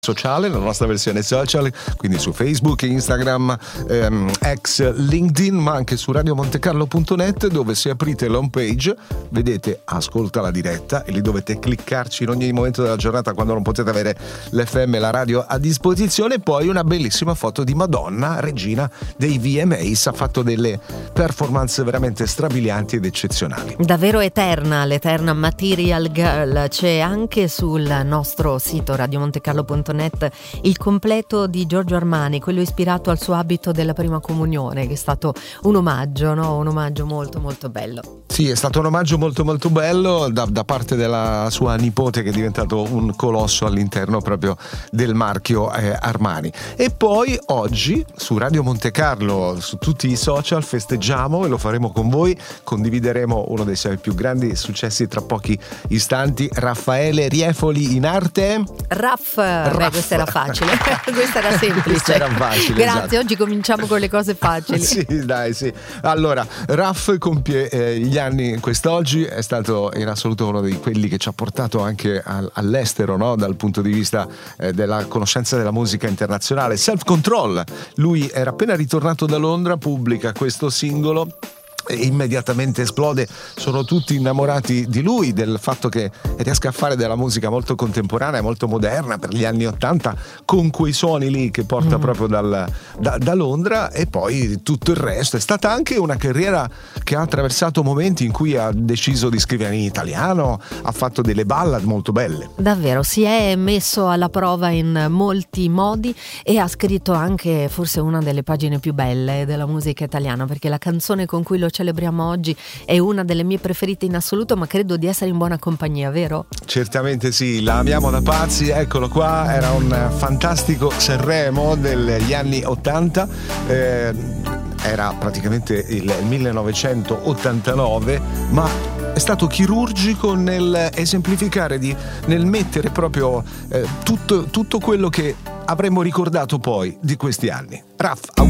sociale, la nostra versione social, quindi su Facebook, Instagram, ex LinkedIn, ma anche su radiomontecarlo.net, dove se aprite l'home page vedete ascolta la diretta e lì dovete cliccarci in ogni momento della giornata quando non potete avere l'FM e la radio a disposizione. Poi una bellissima foto di Madonna, regina dei VMAs, ha fatto delle performance veramente strabilianti ed eccezionali. Davvero eterna, l'eterna Material Girl. C'è anche sul nostro sito radiomontecarlo.net il completo di Giorgio Armani, quello ispirato al suo abito della prima comunione, che è stato un omaggio, no? Un omaggio molto molto bello. Sì, è stato un omaggio molto molto bello da parte della sua nipote, che è diventato un colosso all'interno proprio del marchio Armani. E poi oggi su Radio Montecarlo, su tutti i social, festeggiamo, e lo faremo con voi, condivideremo uno dei suoi più grandi successi tra pochi istanti. Raffaele Riefoli in arte. Questa era facile. Questa era semplice. Questa era facile, grazie, esatto. Oggi cominciamo con le cose facili. Sì, dai, sì. Allora, Raff compie gli anni quest'oggi, è stato in assoluto uno di quelli che ci ha portato anche all'estero, no? Dal punto di vista della conoscenza della musica internazionale. Self Control, lui era appena ritornato da Londra, pubblica questo singolo e immediatamente esplode. Sono tutti innamorati di lui, del fatto che riesca a fare della musica molto contemporanea, molto moderna per gli anni '80, con quei suoni lì che porta proprio da Londra. E poi tutto il resto. È stata anche una carriera che ha attraversato momenti in cui ha deciso di scrivere in italiano, ha fatto delle ballad molto belle. Davvero, si è messo alla prova in molti modi e ha scritto anche forse una delle pagine più belle della musica italiana, perché la canzone con cui lo celebriamo oggi è una delle mie preferite in assoluto, ma credo di essere in buona compagnia, vero? Certamente sì, la amiamo da pazzi, eccolo qua, era un fantastico Sanremo degli anni '80, era praticamente il 1989, ma è stato chirurgico nel esemplificare, nel mettere proprio tutto quello che avremmo ricordato poi di questi anni. Raff,